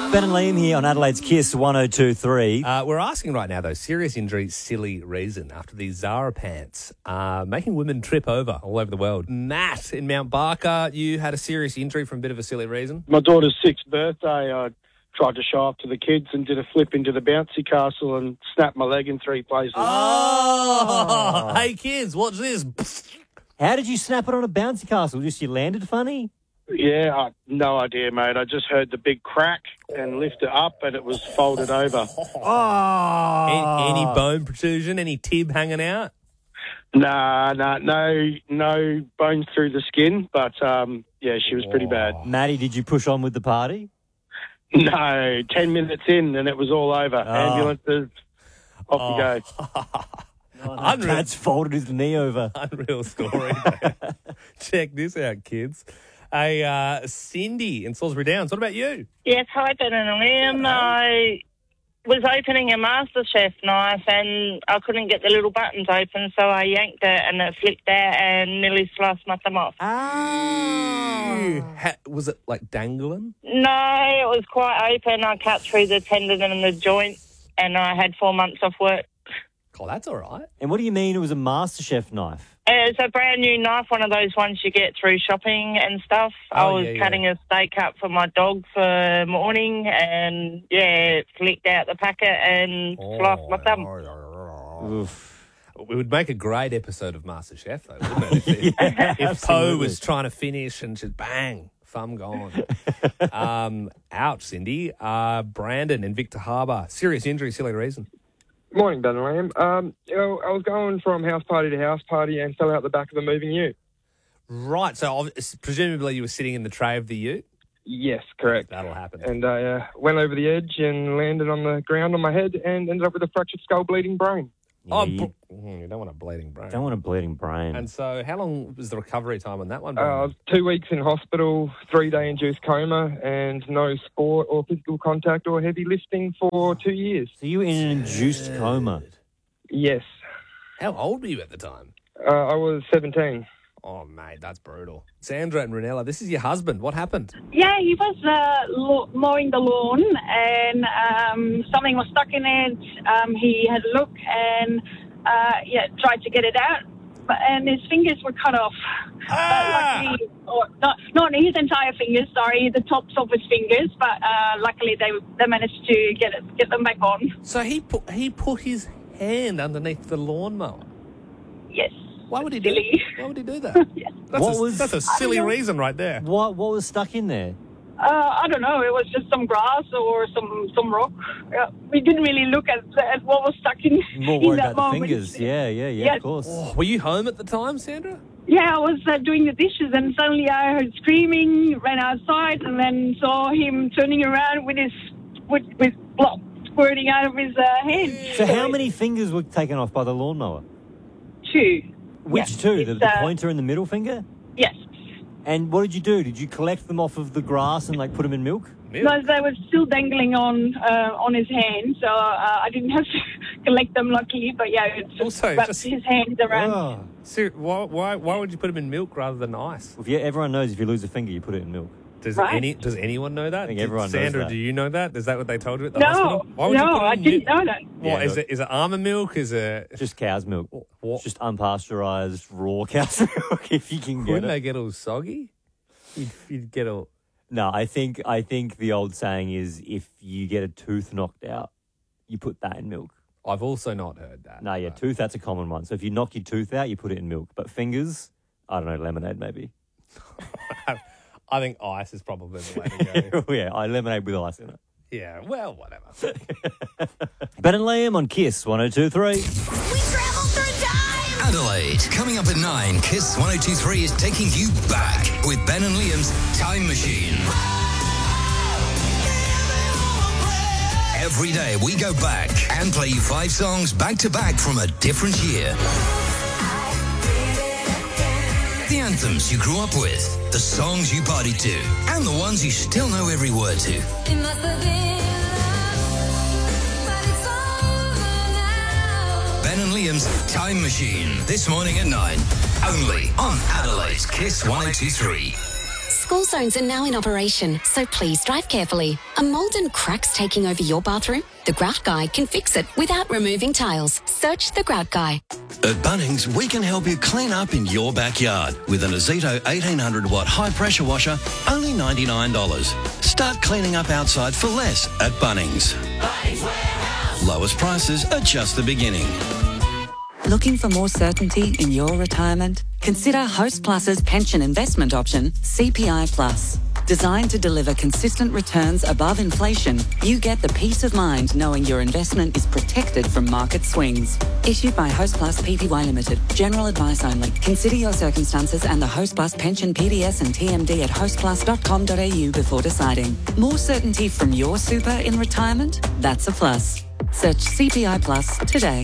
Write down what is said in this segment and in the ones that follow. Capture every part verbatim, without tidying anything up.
Ben and Liam here on Adelaide's Kiss one oh two three. Uh, we're asking right now, though, serious injury, silly reason after these Zara pants uh, making women trip over all over the world. Matt in Mount Barker, you had a serious injury from a bit of a silly reason. My daughter's sixth birthday, I tried to show off to the kids and did a flip into the bouncy castle and snapped my leg in three places. Oh, hey kids, watch this. How did you snap it on a bouncy castle? Just you landed funny? Yeah, I, no idea, mate. I just heard the big crack and lifted it up and it was folded over. Oh. Any, any bone protrusion, any tib hanging out? Nah, nah, no, no bones through the skin, but um, yeah, she was pretty bad. Maddie, did you push on with the party? No, ten minutes in and it was all over. Oh. Ambulances, off Oh. you go. Oh, no, Unreal. Dad's folded his knee over. Unreal story. Check this out, kids. Hey, uh, Cindy in Salisbury Downs, what about you? Yes, hi, Ben and Liam. I was opening a MasterChef knife and I couldn't get the little buttons open, so I yanked it and it flipped out and nearly sliced my thumb off. Ah. Ha- was it like dangling? No, it was quite open. I cut through the tendon and the joint and I had four months off work. Oh, that's all right. And what do you mean it was a MasterChef knife? It's a brand new knife, one of those ones you get through shopping and stuff. I Oh, was yeah, yeah. cutting a steak up for my dog for morning and, yeah, it flicked out the packet and sliced my thumb. Oof. It would make a great episode of MasterChef, though, wouldn't it? If, Yeah, if Poe absolutely. was trying to finish and just bang, thumb gone. um, ouch, Cindy. Uh, Brandon in Victor Harbour. Serious injury, silly reason. Morning, Ben and Liam. Um, you know, I was going from house party to house party and fell out the back of a moving ute. Right, so ob- presumably you were sitting in the tray of the ute? Yes, correct. That'll happen. And I uh, went over the edge and landed on the ground on my head and ended up with a fractured skull, bleeding brain. oh, Yeah, you br- mm, you don't want a bleeding brain. don't want a bleeding brain. And so how long was the recovery time on that one, Uh, I Brandon? was two weeks in hospital, three-day induced coma, and no sport or physical contact or heavy lifting for two years. So you were in an induced coma. Yes. How old were you at the time? Uh, I was seventeen. Oh, mate, that's brutal. Sandra and Renella, this is your husband. What happened? Yeah, he was uh, lo- mowing the lawn and um, something was stuck in it. Um, he had a look and uh, yeah, tried to get it out, but, and his fingers were cut off. Ah! But luckily, or not, not his entire fingers, sorry, the tops of his fingers. But uh, luckily, they they managed to get it, get them back on. So he put he put his hand underneath the lawnmower. Yes. Why would he do? Silly. Why would he do that? Yes. That's, What a, was- that's a silly know. reason right there. What What was stuck in there? Uh, I don't know. It was just some grass or some some rock. Uh, we didn't really look at, at what was stuck in, More in worried that about the moment. fingers. Yeah, yeah, yeah, Yeah. of course. Oh, were you home at the time, Sandra? Yeah, I was uh, doing the dishes and suddenly I heard screaming, ran outside and then saw him turning around with his with, with blood squirting out of his uh, hand. So how many fingers were taken off by the lawnmower? Two. Which Yeah, two? The, it's, the uh, pointer and the middle finger? Yes. And what did you do? Did you collect them off of the grass and like put them in milk? No, they were still dangling on uh, on his hand, so uh, I didn't have to collect them, luckily. But yeah, it just Also, wrapped just- his hands around. Oh. Ser- why, why, why would you put them in milk rather than ice? If you, everyone knows if you lose a finger, you put it in milk. Does Right. any Does anyone know that? I think Did- everyone knows Sandra, that. do you know that? Is that what they told you at the No, hospital? Why would you no, put it I in didn't milk? know that. What, Yeah, is look. it? Is it almond milk? Is it? Just cow's milk. What? Just unpasteurized raw cow's milk if you can get Wouldn't it. they get all soggy? You'd, you'd get all. No, I think I think the old saying is if you get a tooth knocked out, you put that in milk. I've also not heard that. No, yeah, tooth, that's a common one. So if you knock your tooth out, you put it in milk. But fingers, I don't know, lemonade maybe. I think ice is probably the way to go. Oh, yeah, I lemonade with ice in it. Yeah, well, whatever. Ben and Liam on Kiss one oh two three. We travel through time. Adelaide, coming up at nine, Kiss one oh two three is taking you back with Ben and Liam's Time Machine. Every day we go back and play you five songs back to back from a different year. The anthems you grew up with, the songs you partied to, and the ones you still know every word to. Ben and Liam's Time Machine, this morning at nine, only on Adelaide's Kiss one oh two three. School zones are now in operation, so please drive carefully. Are mould and cracks taking over your bathroom? The Grout Guy can fix it without removing tiles. Search The Grout Guy. At Bunnings, we can help you clean up in your backyard with an Azito eighteen hundred watt high pressure washer, only ninety-nine dollars. Start cleaning up outside for less at Bunnings. Bunnings Warehouse. Lowest prices are just the beginning. Looking for more certainty in your retirement? Consider Host Plus's pension investment option, C P I Plus. Designed to deliver consistent returns above inflation, you get the peace of mind knowing your investment is protected from market swings. Issued by Host Plus Pty Limited. General advice only. Consider your circumstances and the Host Plus pension P D S and T M D at host plus dot com dot a u before deciding. More certainty from your super in retirement? That's a plus. Search C P I Plus today.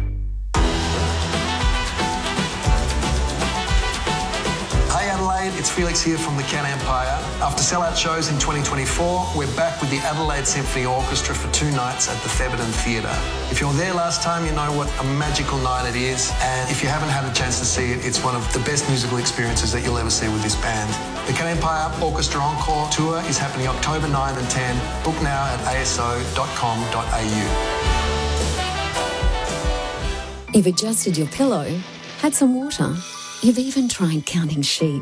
It's Felix here from the Can Empire. After sellout shows in twenty twenty-four, we're back with the Adelaide Symphony Orchestra for two nights at the Thebarton Theatre. If you were there last time, you know what a magical night it is, and if you haven't had a chance to see it, it's one of the best musical experiences that you'll ever see with this band. The Can Empire Orchestra Encore Tour is happening October ninth and tenth. Book now at a s o dot com dot a u. You've adjusted your pillow, had some water, you've even tried counting sheep.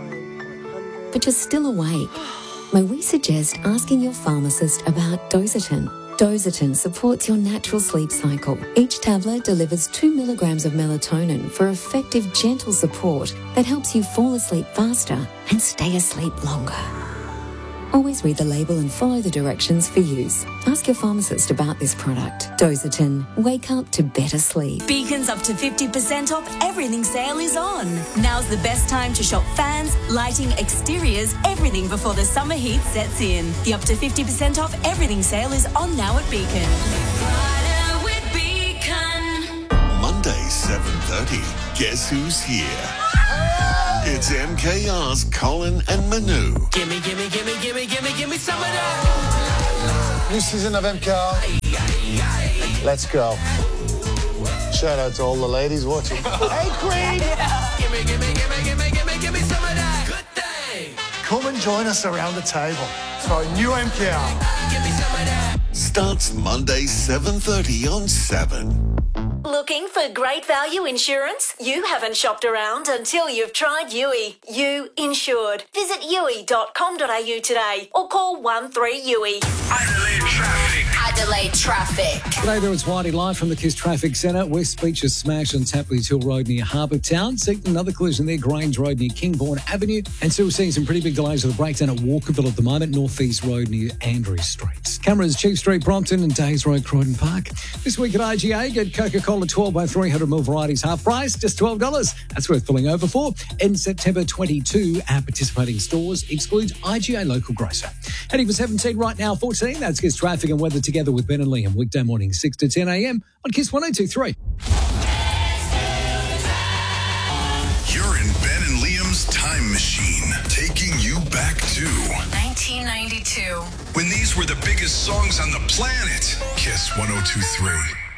But you're still awake. May we suggest asking your pharmacist about Dositin? Dositin supports your natural sleep cycle. Each tablet delivers two milligrams of melatonin for effective, gentle support that helps you fall asleep faster and stay asleep longer. Always read the label and follow the directions for use. Ask your pharmacist about this product. Dositin. Wake up to better sleep. Beacon's up to fifty percent off everything sale is on. Now's the best time to shop fans, lighting, exteriors, everything before the summer heat sets in. The up to fifty percent off everything sale is on now at Beacon. Brighter with Beacon. Monday, seven thirty. Guess who's here? It's M K R's Colin and Manu. Gimme, gimme, gimme, gimme, gimme, gimme some of that. New season of M K R. Let's go. Shout out to all the ladies watching. Hey, Queen! Gimme, gimme, gimme, gimme, gimme, gimme some of that. Good thing. Come and join us around the table for a new M K R. Give me some of that. Starts Monday, seven thirty on seven. Looking for great value insurance? You haven't shopped around until you've tried U I. You Insured. Visit u i dot com dot a u today or call one three U I. Adelaide Traffic. Adelaide Traffic. G'day there, it's Whitey live from the Kiss Traffic Centre. West Beach is smashed on Tapley's Hill Road near Harbour Town. Seeing another collision there, Grange Road near Kingbourne Avenue. And still seeing some pretty big delays with a breakdown at Walkerville at the moment, North East Road near Andrews Street. Cameras, Chief Street, Brompton and Days Road, Croydon Park. This week at I G A, get Coca-Cola twelve by three hundred milliliter varieties half price, just twelve dollars. That's worth pulling over for. In September twenty-two, at participating stores, excludes I G A local grocer. Heading for seventeen right now, fourteen. That's Kiss Traffic and Weather together with Ben and Liam. Weekday morning, six to ten a.m. on Kiss one oh two three. You're in Ben and Liam's time machine, taking you back to nineteen ninety-two. when these were the biggest songs on the planet. Kiss one oh two three.